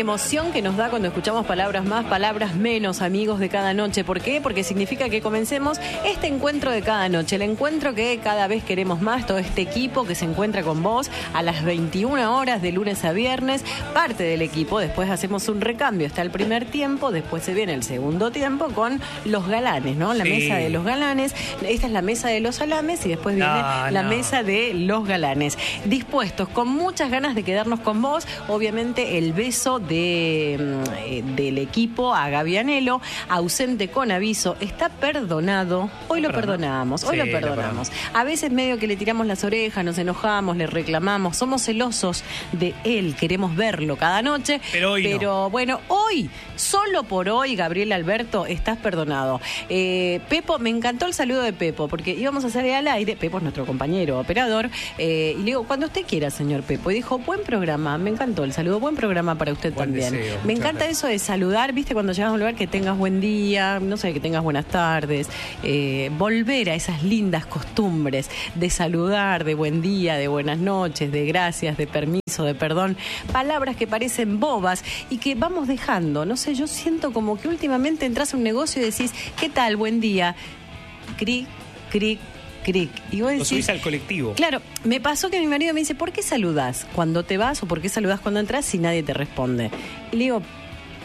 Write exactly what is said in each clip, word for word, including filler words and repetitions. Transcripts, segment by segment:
emoción que nos da cuando escuchamos palabras más, palabras menos, amigos de cada noche. ¿Por qué? Porque significa que comencemos este encuentro de cada noche, el encuentro que cada vez queremos más, todo este equipo que se encuentra con vos a las veintiuna horas de lunes a viernes, parte del equipo. Después hacemos un recambio, está el primer tiempo, después se viene el segundo tiempo con los galanes, ¿no? La Sí. mesa de los galanes, esta es la mesa de los salames y después viene No, la no. mesa de los galanes. Dispuestos, con muchas ganas de quedarnos con vos, obviamente el beso de, eh, del equipo a Gavianelo, ausente con aviso, está perdonado. Hoy lo Perdona. perdonamos, hoy Sí, lo lo perdonamos. A veces medio que le tiramos las orejas, nos enojamos, le reclamamos, somos celosos de él, queremos verlo cada noche. Pero hoy no. Pero bueno, hoy, solo por hoy, Gabriel Alberto, estás perdonado. Eh, Pepo, me encantó el saludo de Pepo, porque íbamos a salir al aire, Pepo es nuestro compañero operador, eh, y le digo, cuando usted quiera, señor Pepo, y dijo, buen programa, me encantó el saludo, buen programa para usted Buen también. deseo, me muchas encanta gracias. eso de saludar, viste, cuando llegas a un lugar, que tengas buen día, no sé, que tengas buenas tardes, eh, volver a esas lindas costumbres de saludar, de buen día, de buenas noches, de gracias, de permiso, de perdón, palabras que parecen bobas y que vamos dejando, no sé, yo siento como que últimamente entras a un negocio y decís, ¿qué tal? Buen día, cric, cric, cric, y vos Lo decís, subís al colectivo. claro, me pasó que mi marido me dice, ¿por qué saludás cuando te vas o por qué saludás cuando entras si nadie te responde? Y le digo,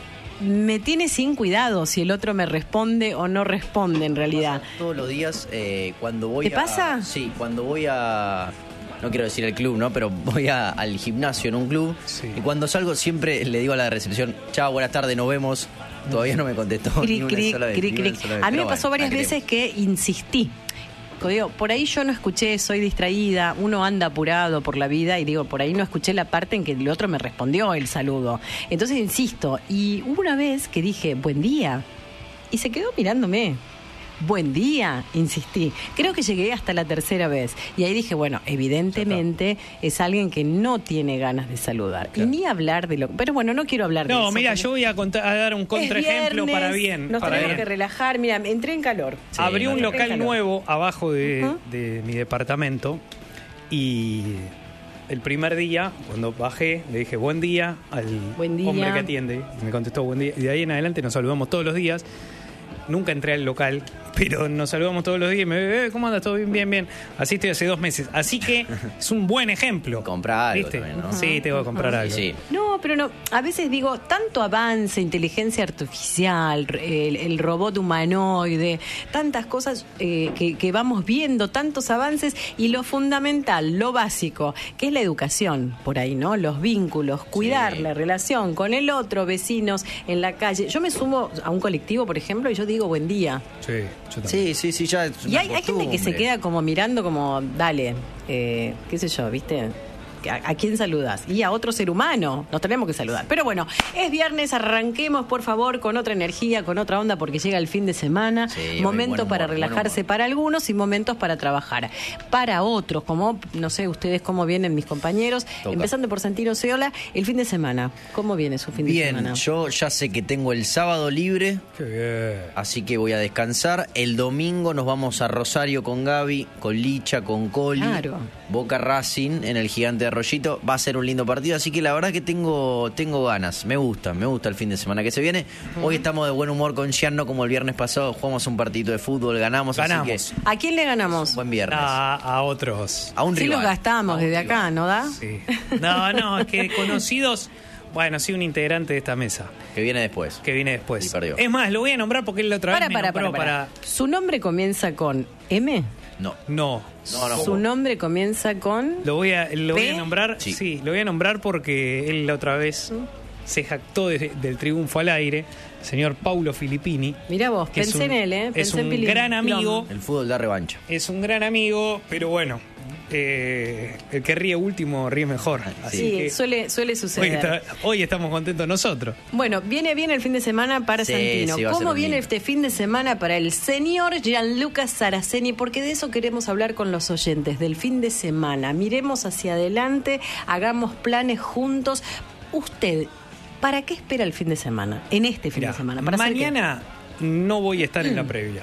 me tiene sin cuidado si el otro me responde o no responde en realidad. Todos los días eh, cuando voy ¿Te a... pasa? Sí, cuando voy a... No quiero decir el club, ¿no? Pero voy a- al gimnasio en un club. Sí. Y cuando salgo siempre le digo a la recepción, chao, buenas tardes, nos vemos. Todavía no me contestó ni Cric, una cric, sola vez. cric, ni una cric. sola vez. A mí me Pero pasó bueno, varias la veces que insistí. Digo, por ahí yo no escuché, soy distraída, uno anda apurado por la vida y digo, por ahí no escuché la parte en que el otro me respondió el saludo. Entonces insisto, y hubo una vez que dije, buen día, y se quedó mirándome. Buen día, insistí. Creo que llegué hasta la tercera vez. Y ahí dije, bueno, evidentemente es alguien que no tiene ganas de saludar. Claro. Y ni hablar de lo... Pero bueno, no quiero hablar de eso. No, mira, porque yo voy a, contar- a dar un es contraejemplo viernes, para bien. Nos para tenemos bien. que relajar. Mira, entré en calor. Sí, Abrí no, un no. local Déjalo. nuevo abajo de, Ujú. de mi departamento y el primer día, cuando bajé, le dije buen día al Buen día. hombre que atiende y me contestó buen día. Y de ahí en adelante nos saludamos todos los días. Nunca entré al local, pero nos saludamos todos los días y me ve, eh, ¿cómo andas? ¿Todo bien? Bien, bien. Así estoy hace dos meses. Así que es un buen ejemplo. Comprar algo ¿Viste? también, ¿no? Sí, tengo que comprar algo. Sí. No, pero no. A veces digo, tanto avance, inteligencia artificial, el, el robot humanoide, tantas cosas eh, que, que vamos viendo, tantos avances, y lo fundamental, lo básico, que es la educación, por ahí, ¿no? Los vínculos, cuidar Sí. la relación con el otro, vecinos, en la calle. Yo me sumo a un colectivo, por ejemplo, y yo digo buen día. Sí, yo también. Sí, sí, sí, ya es Y una hay, hay gente que se costumbre. queda como mirando como, dale, eh, qué sé yo, ¿viste? ¿A, a quién saludas? Y a otro ser humano, nos tenemos que saludar. Pero bueno, es viernes, arranquemos por favor con otra energía, con otra onda, porque llega el fin de semana. Sí, hoy Momento buen humor, para buen relajarse humor. para algunos y momentos para trabajar. Para otros, como, no sé, ustedes cómo vienen mis compañeros, Toca. empezando por Santino Ceola, el fin de semana. ¿Cómo viene su fin de Bien, semana? yo ya sé que tengo el sábado libre, Qué bien. así que voy a descansar. El domingo nos vamos a Rosario con Gaby, con Licha, con Coli. Claro. Boca Racing en el Gigante de Arroyito. Va a ser un lindo partido, así que la verdad que tengo, tengo ganas. Me gusta, me gusta el fin de semana que se viene. Hoy estamos de buen humor con Gian, no como el viernes pasado. Jugamos un partidito de fútbol, ganamos, Ganamos. así que ¿A quién le ganamos? buen viernes. A, a otros. A un Sí, rival. los gastamos A un desde rival. acá, ¿no da? Sí. No, no, es que conocidos. Bueno, sí, un integrante de esta mesa Que viene después. que viene después. Y perdió. Es más, lo voy a nombrar porque él la otra vez Para, me para, para, nombró para. ¿Su nombre comienza con M? No. No. No, no. Su nombre comienza con... Lo voy a, lo voy a ¿P? nombrar. Sí. Sí. lo voy a nombrar porque él la otra vez se jactó de- del triunfo al aire. El señor Paulo Filippini. Mirá vos, que es pensé un- en él, ¿eh? Es Pensé en un Pili- gran amigo. Pilón. El fútbol da revancha. Es un gran amigo, pero bueno, eh, el que ríe último ríe mejor. Así Sí, que suele, suele hoy, suceder. está- hoy estamos contentos nosotros. Bueno, viene bien el fin de semana para Sí, Santino. sí, va a ser ¿Cómo un viene lindo. este fin de semana para el señor Gianluca Saraceni? Porque de eso queremos hablar con los oyentes, del fin de semana. Miremos hacia adelante, hagamos planes juntos. Usted, ¿para qué espera el fin de semana? En este fin Mirá, de semana. ¿Para hacer qué? mañana no voy a estar en la previa.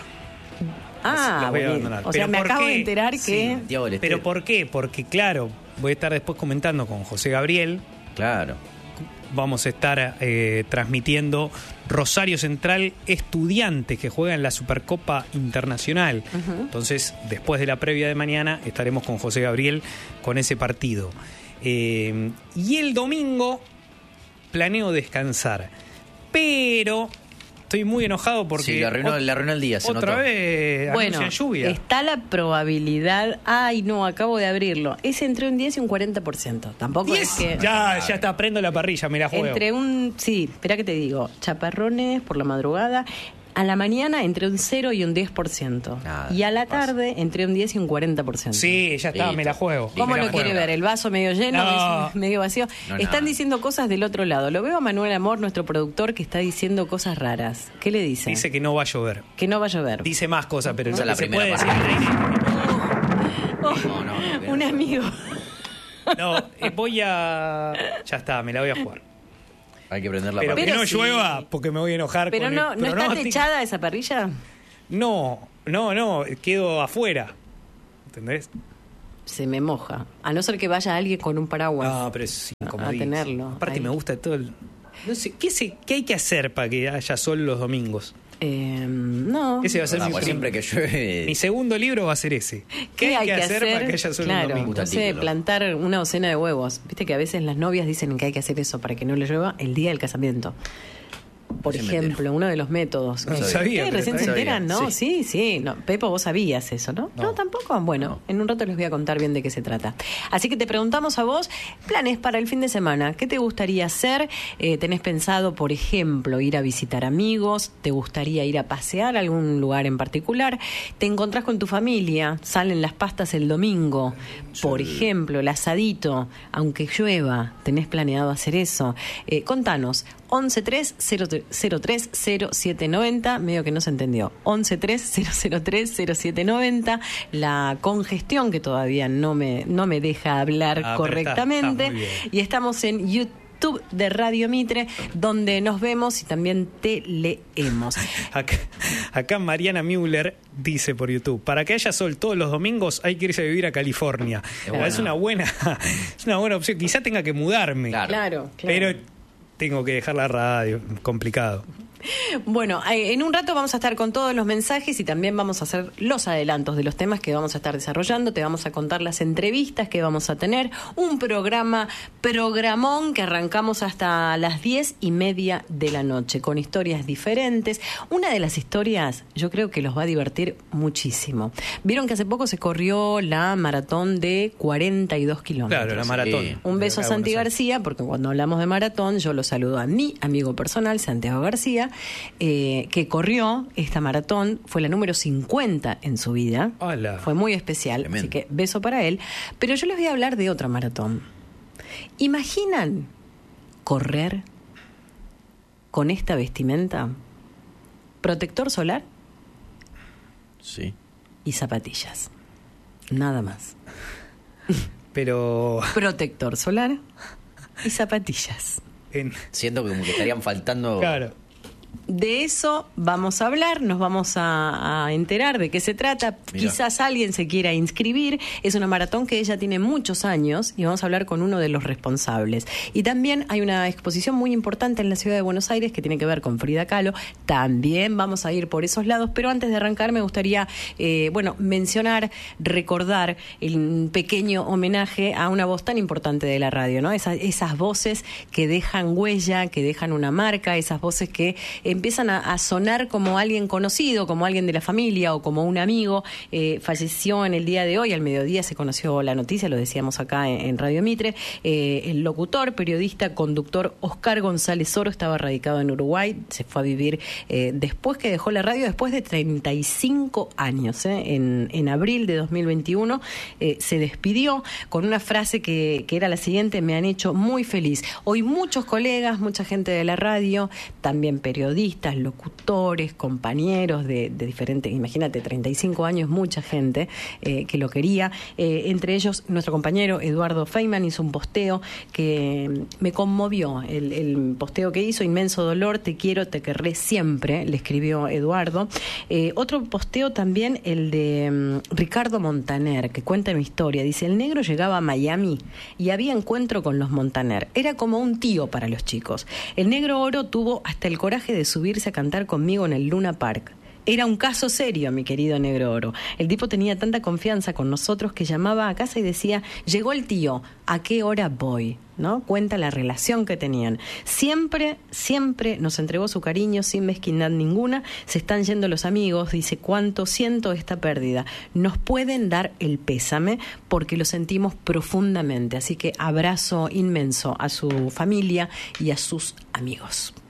Ah, los voy a bueno. abandonar. O sea, ¿Pero me por acabo qué? de enterar que... Sí. Santiago del ¿Pero Estero. por qué? Porque, claro, voy a estar después comentando con José Gabriel. Claro. vamos a estar eh, transmitiendo Rosario Central Estudiantes, que juega en la Supercopa Internacional. Uh-huh. Entonces, después de la previa de mañana, estaremos con José Gabriel con ese partido. Eh, y el domingo planeo descansar, pero estoy muy enojado porque sí, le arruinó, le arruinó el día, se otra notó. vez bueno, anuncian lluvia. Está la probabilidad, ay no, acabo de abrirlo, es entre un diez y un cuarenta por ciento, tampoco diez es que... Ya, ya está, prendo la parrilla, me la juego. Entre un, sí, espera que te digo, chaparrones por la madrugada, a la mañana entre un cero y un diez por ciento. Nada, y a la tarde pasa. Entre un diez y un cuarenta por ciento. Sí, ya está, sí, me la juego. ¿Cómo lo quiere ver? ¿El vaso medio lleno, no. medio vacío? No, Están nada. diciendo cosas del otro lado. Lo veo a Manuel Amor, nuestro productor, que está diciendo cosas raras. ¿Qué le dice? Dice que no va a llover. Que no va a llover. Dice más cosas, pero esa no es se la puede primera decir. Oh, oh, no, no, no, un amigo. No, eh, voy a... Ya está, me la voy a jugar. Hay que prender la pero parrilla. que no sí. llueva, porque me voy a enojar pero con no, el ¿no está pronóstico. techada esa parrilla? No, no, no, quedo afuera. ¿Entendés? Se me moja. A no ser que vaya alguien con un paraguas. No, pero es a incomodísimo. tenerlo. Aparte ahí. me gusta todo el... No sé, ¿qué, se, ¿qué hay que hacer para que haya sol los domingos? Eh, no. Ese va a ser No, mi, pues siempre que llueve. mi segundo libro va a ser ese. ¿Qué hay que hacer, para que haya sol claro, los domingos? no sé, plantar una docena de huevos. Viste que a veces las novias dicen que hay que hacer eso para que no le llueva el día del casamiento. Por Ese ejemplo, uno de los métodos. No Eh, sabía, ¿Ustedes pero recién se sabía. enteran? No, Sí. sí, sí. No. Pepo, vos sabías eso, ¿no? No, No. tampoco. Bueno, No. en un rato les voy a contar bien de qué se trata. Así que te preguntamos a vos, planes para el fin de semana. ¿Qué te gustaría hacer? Eh, ¿Tenés pensado, por ejemplo, ir a visitar amigos? ¿Te gustaría ir a pasear a algún lugar en particular? ¿Te encontrás con tu familia? ¿Salen las pastas el domingo? Por Sí. ejemplo, el asadito, aunque llueva, ¿tenés planeado hacer eso? Eh, contanos. once tres cero tres cero siete noventa, medio que no se entendió. once tres cero cero tres cero siete noventa, la congestión que todavía no me, no me deja hablar Ah, correctamente. está- está muy bien. Y estamos en YouTube de Radio Mitre, donde nos vemos y también te leemos. Acá, acá Mariana Müller dice por YouTube, para que haya sol todos los domingos hay que irse a vivir a California. Es bueno. Es una buena, es una buena opción. Quizá tenga que mudarme, Claro. Claro, claro. pero tengo que dejar la radio, complicado. Bueno, en un rato vamos a estar con todos los mensajes y también vamos a hacer los adelantos de los temas que vamos a estar desarrollando. Te vamos a contar las entrevistas que vamos a tener. Un programa, programón que arrancamos hasta las diez y media de la noche con historias diferentes. Una de las historias yo creo que los va a divertir muchísimo. Vieron que hace poco se corrió la maratón de cuarenta y dos kilómetros. Claro, la maratón. Sí. Un beso a Acá de Santi Buenos Aires. García, porque cuando hablamos de maratón, yo lo saludo a mi amigo personal, Santiago García, eh, que corrió esta maratón, fue la número cincuenta en su vida. Hola. Fue muy especial, Tremendo. así que beso para él. Pero yo les voy a hablar de otra maratón. ¿Imaginan correr con esta vestimenta? Protector solar Sí. y zapatillas. Nada más. Pero Protector solar y zapatillas. en, Siento que como que estarían faltando. claro, De eso vamos a hablar, nos vamos a, a enterar de qué se trata. Mirá. Quizás alguien se quiera inscribir. Es una maratón que ella tiene muchos años y vamos a hablar con uno de los responsables. Y también hay una exposición muy importante en la ciudad de Buenos Aires que tiene que ver con Frida Kahlo. También vamos a ir por esos lados, pero antes de arrancar me gustaría, eh, bueno, mencionar, recordar el pequeño homenaje a una voz tan importante de la radio, ¿no? Esas, esas voces que dejan huella, que dejan una marca, esas voces que empiezan a, a sonar como alguien conocido, como alguien de la familia o como un amigo. Eh, falleció en el día de hoy, al mediodía se conoció la noticia, lo decíamos acá en, en Radio Mitre. Eh, el locutor, periodista, conductor Oscar González Oro estaba radicado en Uruguay, se fue a vivir eh, después que dejó la radio, después de treinta y cinco años, eh, en, en abril de dos mil veintiuno, eh, se despidió con una frase que, que era la siguiente: me han hecho muy feliz. Hoy muchos colegas, mucha gente de la radio, también periodistas, periodistas, locutores, compañeros de, de diferentes, imagínate, treinta y cinco años, mucha gente eh, que lo quería. Eh, entre ellos, nuestro compañero Eduardo Feynman hizo un posteo que me conmovió. El, el posteo que hizo, inmenso dolor, te quiero, te querré siempre, le escribió Eduardo. Eh, otro posteo también, el de um, Ricardo Montaner, que cuenta una historia. Dice, el negro llegaba a Miami y había encuentro con los Montaner. Era como un tío para los chicos. El negro Oro tuvo hasta el coraje de subirse a cantar conmigo en el Luna Park. Era un caso serio, mi querido negro Oro. El tipo tenía tanta confianza con nosotros que llamaba a casa y decía, llegó el tío, ¿a qué hora voy? ¿No? Cuenta la relación que tenían. Siempre, siempre nos entregó su cariño sin mezquindad ninguna. Se están yendo los amigos, dice, cuánto siento esta pérdida. Nos pueden dar el pésame porque lo sentimos profundamente. Así que abrazo inmenso a su familia y a sus amigos.